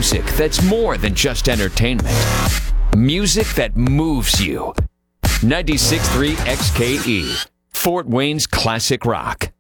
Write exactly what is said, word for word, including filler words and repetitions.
music that's more than just entertainment. Music that moves you. ninety-six point three X K E, Fort Wayne's classic rock.